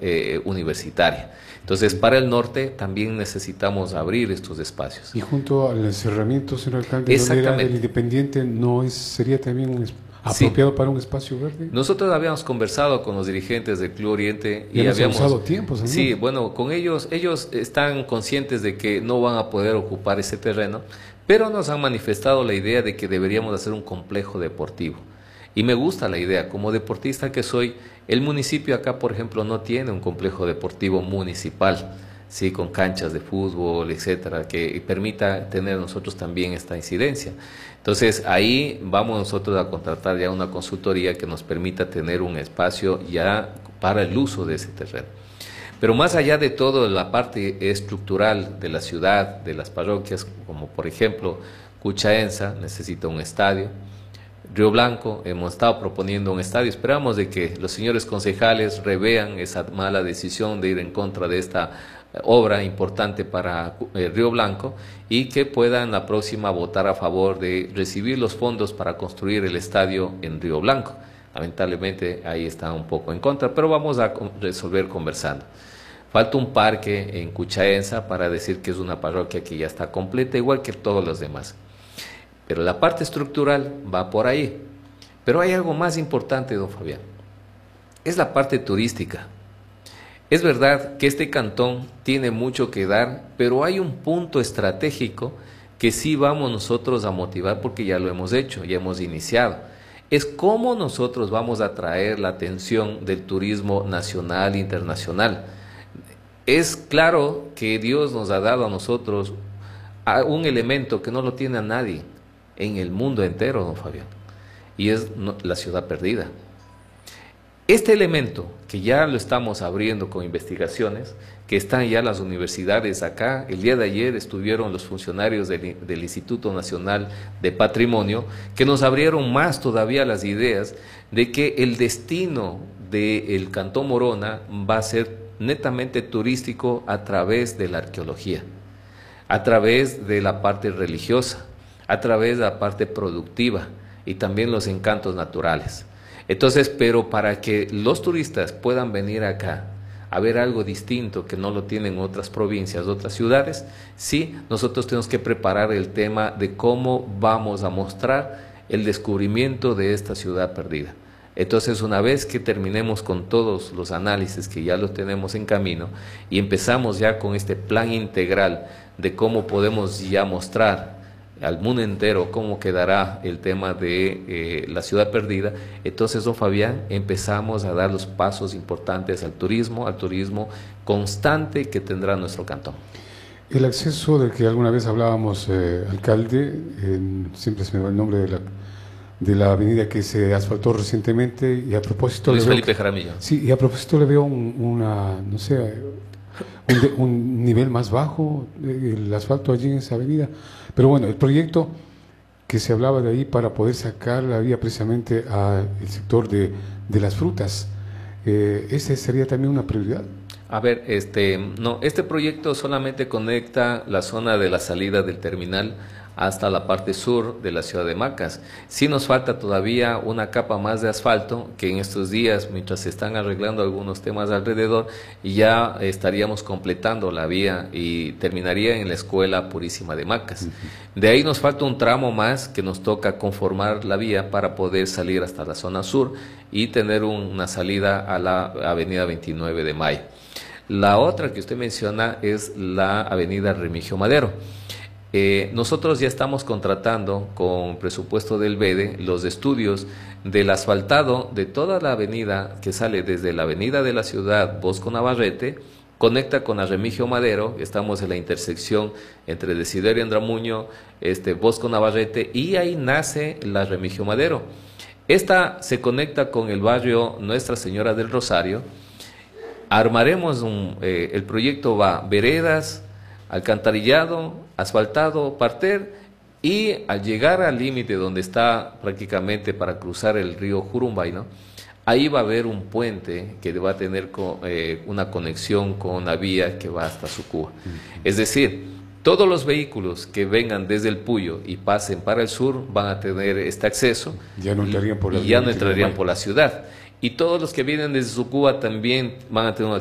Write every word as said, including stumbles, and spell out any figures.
eh, universitaria. Entonces, para el norte también necesitamos abrir estos espacios. Y junto al cerramiento, señor alcalde, Exactamente. el Independiente no es, sería también un apropiado sí. para un espacio verde. Nosotros habíamos conversado con los dirigentes del Club Oriente y, y habíamos usado tiempos. ¿No? Sí, bueno, con ellos, ellos están conscientes de que no van a poder ocupar ese terreno, pero nos han manifestado la idea de que deberíamos hacer un complejo deportivo. Y me gusta la idea, como deportista que soy, el municipio acá, por ejemplo, no tiene un complejo deportivo municipal, sí, con canchas de fútbol, etcétera, que permita tener nosotros también esta incidencia. Entonces, ahí vamos nosotros a contratar ya una consultoría que nos permita tener un espacio ya para el uso de ese terreno. Pero más allá de todo, la parte estructural de la ciudad, de las parroquias, como por ejemplo, Cuchaenza necesita un estadio. Río Blanco, hemos estado proponiendo un estadio, esperamos de que los señores concejales revean esa mala decisión de ir en contra de esta obra importante para eh, Río Blanco y que puedan la próxima votar a favor de recibir los fondos para construir el estadio en Río Blanco. Lamentablemente ahí está un poco en contra, pero vamos a resolver conversando. Falta un parque en Cuchaenza para decir que es una parroquia que ya está completa, igual que todos los demás. Pero la parte estructural va por ahí. Pero hay algo más importante, don Fabián. Es la parte turística. Es verdad que este cantón tiene mucho que dar, pero hay un punto estratégico que sí vamos nosotros a motivar porque ya lo hemos hecho, ya hemos iniciado. Es cómo nosotros vamos a atraer la atención del turismo nacional e internacional. Es claro que Dios nos ha dado a nosotros un elemento que no lo tiene a nadie en el mundo entero, don Fabián, y es la ciudad perdida. Este elemento, que ya lo estamos abriendo con investigaciones, que están ya las universidades acá, el día de ayer estuvieron los funcionarios del, del Instituto Nacional de Patrimonio, que nos abrieron más todavía las ideas de que el destino del Cantón Morona va a ser netamente turístico a través de la arqueología, a través de la parte religiosa, a través de la parte productiva y también los encantos naturales. Entonces, pero para que los turistas puedan venir acá a ver algo distinto que no lo tienen otras provincias, otras ciudades, sí, nosotros tenemos que preparar el tema de cómo vamos a mostrar el descubrimiento de esta ciudad perdida. Entonces, una vez que terminemos con todos los análisis que ya los tenemos en camino y empezamos ya con este plan integral de cómo podemos ya mostrar al mundo entero cómo quedará el tema de eh, la ciudad perdida, entonces, don Fabián, empezamos a dar los pasos importantes al turismo, al turismo constante que tendrá nuestro cantón. El acceso del que alguna vez hablábamos, eh, alcalde, eh, siempre se me va el nombre de la, de la avenida que se asfaltó recientemente, y a propósito... Luis le veo Felipe que, Jaramillo. Sí, y a propósito le veo un, una, no sé, un, de, un nivel más bajo, el asfalto allí en esa avenida. Pero bueno, el proyecto que se hablaba de ahí para poder sacar la vía precisamente al sector de, de las frutas, eh, ¿ese sería también una prioridad? A ver, este, no, este proyecto solamente conecta la zona de la salida del terminal hasta la parte sur de la ciudad de Macas. Sí nos falta todavía una capa más de asfalto, que en estos días, mientras se están arreglando algunos temas alrededor, ya estaríamos completando la vía y terminaría en la Escuela Purísima de Macas. Uh-huh. De ahí nos falta un tramo más que nos toca conformar la vía para poder salir hasta la zona sur y tener un, una salida a la avenida veintinueve de mayo. La otra que usted menciona es la avenida Remigio Madero. Eh, nosotros ya estamos contratando con presupuesto del B E D E los estudios del asfaltado de toda la avenida que sale desde la avenida de la ciudad Bosco Navarrete, conecta con la Remigio Madero, estamos en la intersección entre Desiderio Andramuño, este, Bosco Navarrete, y ahí nace la Remigio Madero. Esta se conecta con el barrio Nuestra Señora del Rosario. Armaremos un, eh, el proyecto va veredas, alcantarillado, asfaltado, parter, y al llegar al límite donde está prácticamente para cruzar el río Jurumbay, ¿no? Ahí va a haber un puente que va a tener co, eh, una conexión con la vía que va hasta Sucúa. Uh-huh. Es decir, todos los vehículos que vengan desde el Puyo y pasen para el sur van a tener este acceso, ya no entrarían por la, y ya no entrarían por la ciudad. Y todos los que vienen desde Sucúa también van a tener un